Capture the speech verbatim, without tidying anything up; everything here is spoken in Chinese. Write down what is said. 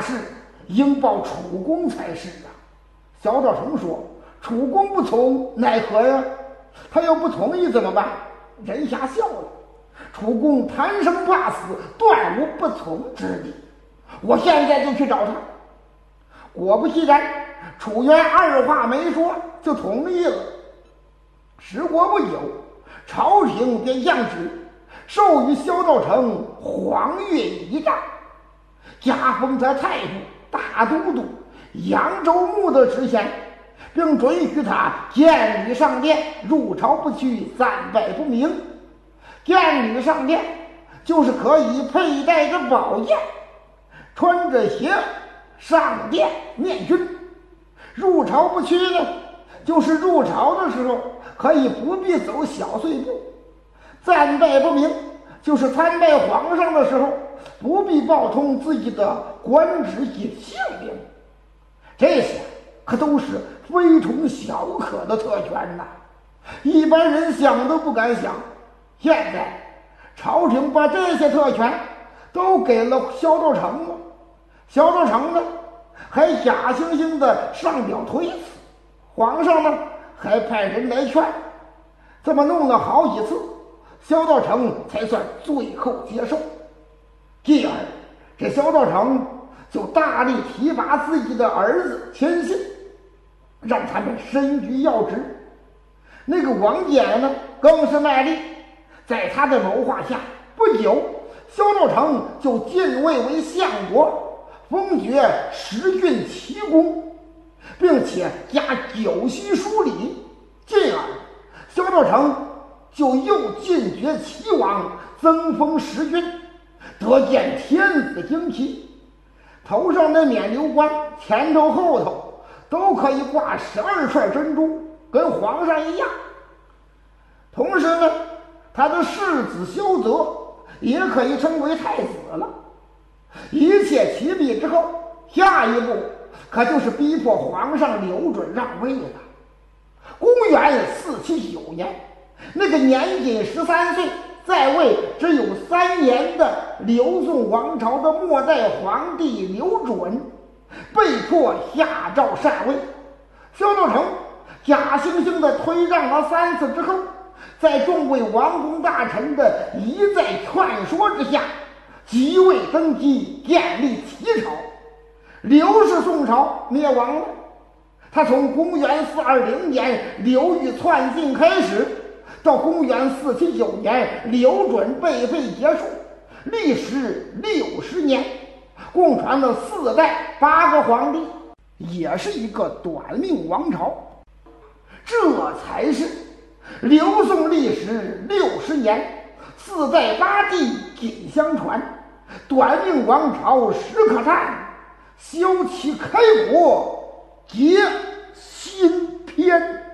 事应报楚公才是啊。萧道成说：“楚公不从，奈何呀？他要不同意怎么办？”人下笑了。楚公贪生怕死，断无不从之理。我现在就去找他。果不其然，楚渊二话没说就同意了。时过不久，朝廷便降旨，授予萧道成黄钺仪仗，加封他太傅、大都督、扬州牧的职衔，并准许他见礼上殿，入朝不去，参拜不明。见礼上殿就是可以佩戴着宝剑，穿着鞋上殿面君。入朝不去呢，就是入朝的时候可以不必走小碎步。参拜不明就是参拜皇上的时候不必报通自己的官职及姓名。这些可都是非同小可的特权呐，一般人想都不敢想。现在朝廷把这些特权都给了萧道成了，萧道成呢还假惺惺的上表推辞，皇上呢还派人来劝，这么弄了好几次，萧道成才算最后接受。继而这萧道成就大力提拔自己的儿子亲信，让他们身居要职。那个王翦呢更是卖力，在他的谋划下，不久萧道成就进位为相国，封爵十郡齐公，并且加九锡书礼。进而萧道成就又进爵齐王，增封十郡，得见天子旌旗，头上的冕旒冠前头后头都可以挂十二串珍珠，跟皇上一样。同时呢，他的世子萧泽也可以称为太子了。一切齐备之后，下一步可就是逼迫皇上刘准让位了。公元四七九年，那个年仅十三岁、在位只有三年的刘宋王朝的末代皇帝刘准被迫下诏禅位。萧道成假惺惺地推让了三次之后，在众位王公大臣的一再劝说之下，即位登基，建立齐朝。刘氏宋朝灭亡了。他从公元四二零年刘裕篡晋开始，到公元四七九年刘准被废结束，历时六十年，共传了四代八个皇帝，也是一个短命王朝。这才是刘宋历时六十年，四代八帝锦相传，短命王朝时可叹，修齐开国结新篇。